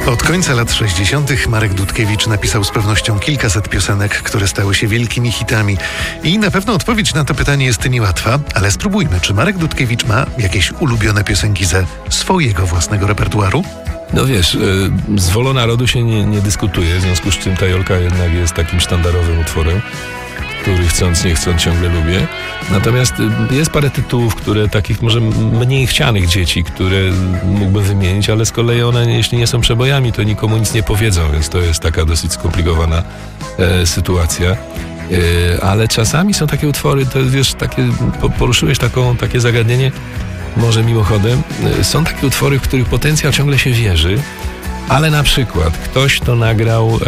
Od końca lat 60. Marek Dudkiewicz napisał z pewnością kilkaset piosenek, które stały się wielkimi hitami. I na pewno odpowiedź na to pytanie jest niełatwa, ale spróbujmy. Czy Marek Dudkiewicz ma jakieś ulubione piosenki ze swojego własnego repertuaru? No wiesz, z Wolą Narodu się nie dyskutuje, w związku z czym ta Jolka jednak jest takim sztandarowym utworem, który chcąc nie chcąc ciągle lubię. Natomiast jest parę tytułów, które takich może mniej chcianych dzieci, które mógłbym wymienić, ale z kolei one, jeśli nie są przebojami, to nikomu nic nie powiedzą, więc to jest taka dosyć skomplikowana sytuacja. Ale czasami są takie utwory, to wiesz, poruszyłeś takie zagadnienie, może mimochodem, są takie utwory, w których potencjał ciągle się wierzy, ale na przykład ktoś to nagrał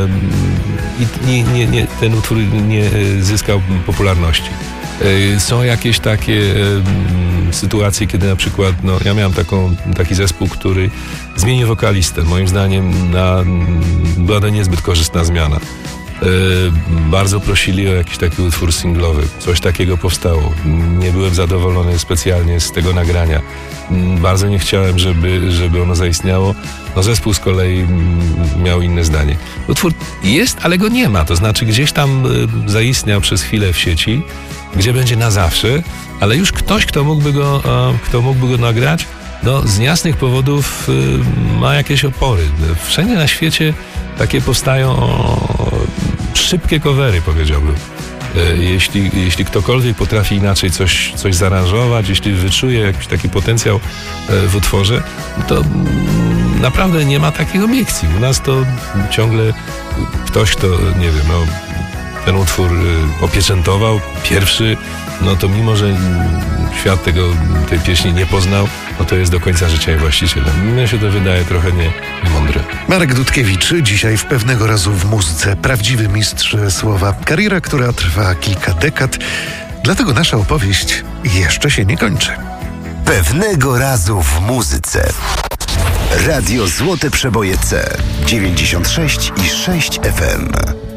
i ten utwór nie zyskał popularności. Są jakieś takie sytuacje, kiedy na przykład, ja miałem taki zespół, który zmienił wokalistę. Moim zdaniem była to niezbyt korzystna zmiana. Bardzo prosili o jakiś taki utwór singlowy. Coś takiego powstało. Nie byłem zadowolony specjalnie z tego nagrania. Bardzo nie chciałem, żeby ono zaistniało. Zespół z kolei miał inne zdanie. Utwór jest, ale go nie ma. To znaczy gdzieś tam zaistniał przez chwilę w sieci, gdzie będzie na zawsze, ale już ktoś, kto mógłby go nagrać, z niejasnych powodów ma jakieś opory. Wszędzie na świecie takie powstają szybkie covery, powiedziałbym. Jeśli ktokolwiek potrafi inaczej coś zaaranżować, jeśli wyczuje jakiś taki potencjał w utworze, to naprawdę nie ma takiej obiekcji. U nas to ciągle ktoś, kto, nie wiem, ten utwór opieczętował pierwszy, to mimo, że świat tej pieśni nie poznał, to jest do końca życia jej właścicielem. Mnie się to wydaje trochę niemądre. Marek Dudkiewicz dzisiaj w Pewnego razu w muzyce. Prawdziwy mistrz słowa. Kariera, która trwa kilka dekad. Dlatego nasza opowieść jeszcze się nie kończy. Pewnego razu w muzyce. Radio Złote Przeboje C 96,6 FM.